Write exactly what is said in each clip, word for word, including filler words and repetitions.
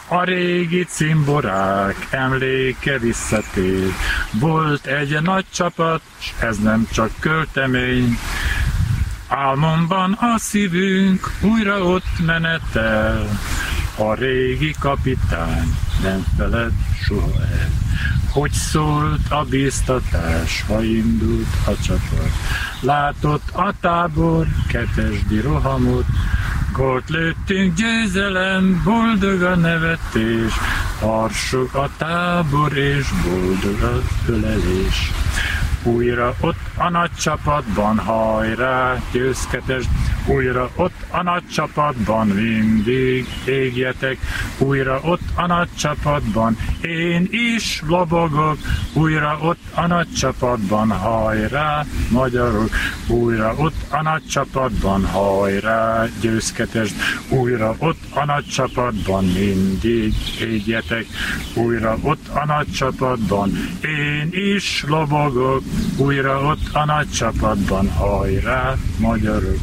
A régi cimborák emléke visszatér. Volt egy nagy csapat, s ez nem csak költemény. Álmomban a szívünk újra ott menetel. A régi kapitány nem feled soha el. Hogy szólt a bíztatás, ha indult a csapat. Látott a tábor ketesdi rohamot. Gólt lőttünk, győzelem, boldog a nevetés. Harsog a tábor és boldog az ölelés. Újra ott a nagy csapatban, hajrá, győzketesd. Újra ott a nagy csapatban, mindig égjetek. Újra ott a nagy csapatban, én is lobogok. Újra ott a nagy csapatban, hajrá, magyarok. Újra ott a nagy csapatban, hajrá, győzketesd. Újra ott a nagy csapatban, mindig égjetek. Újra ott a nagy csapatban, én is lobogok. Újra ott a nagy csapatban, hajrá, magyarok.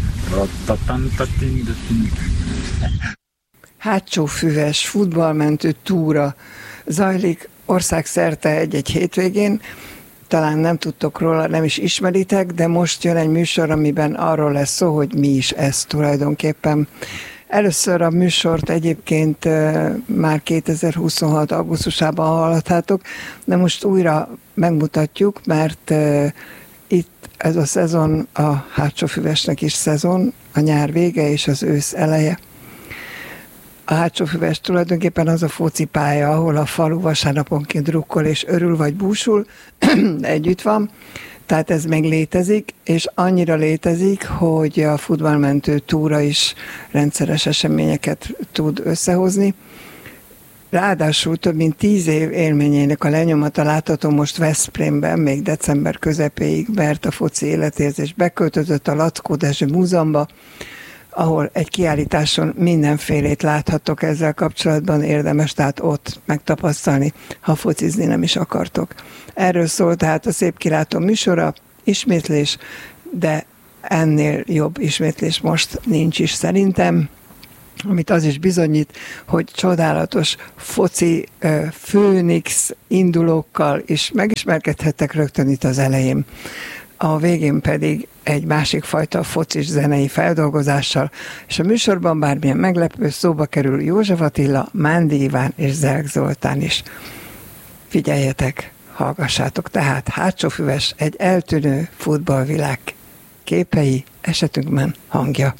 Hátsófüves futballmentő túra zajlik országszerte egy-egy hétvégén. Talán nem tudtok róla, nem is ismeritek, de most jön egy műsor, amiben arról lesz szó, hogy mi is ez tulajdonképpen. Először a műsort egyébként már kétezer-huszonhat. augusztusában hallhattátok, de most újra megmutatjuk, mert itt ez a szezon, a hátsófüvesnek is szezon, a nyár vége és az ősz eleje. A hátsófüves tulajdonképpen az a focipálya, ahol a falu vasárnaponként drukkol és örül vagy búsul, együtt van. Tehát ez még létezik, és annyira létezik, hogy a futballmentő túra is rendszeres eseményeket tud összehozni. Ráadásul több mint tíz év élményének a lenyomata látható most Veszprémben, még december közepéig, mert a foci életérzés beköltözött a Lackó Dezső Múzeumba, ahol egy kiállításon mindenfélét láthatok ezzel kapcsolatban, érdemes tehát ott megtapasztalni, ha focizni nem is akartok. Erről szól tehát a Szép Kilátó műsora, ismétlés, de ennél jobb ismétlés most nincs is szerintem, amit az is bizonyít, hogy csodálatos foci uh, főnix indulókkal is megismerkedhettek rögtön itt az elején. A végén pedig egy másik fajta focis zenei feldolgozással, és a műsorban bármilyen meglepő szóba kerül József Attila, Mándi Iván és Zelk Zoltán is. Figyeljetek, hallgassátok tehát, hátsófüves, egy eltűnő futballvilág képei, esetünkben hangja.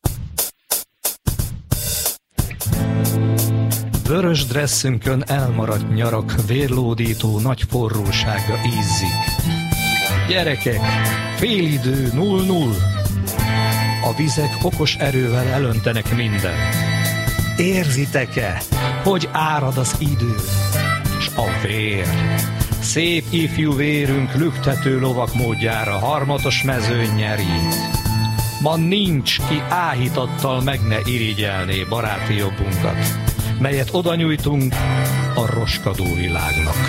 Vörös dresszünkön elmaradt nyarak vérlódító nagy forrósága ízzik. Gyerekek, félidő null null. A vizek okos erővel elöntenek mindent. Érzitek-e, hogy árad az idő? S a vér. Szép ifjú vérünk lüktető lovak módjára harmatos mezőn nyerít. Ma nincs, ki áhítattal meg ne irigyelné baráti jobbunkat, melyet oda nyújtunk a roskadó világnak.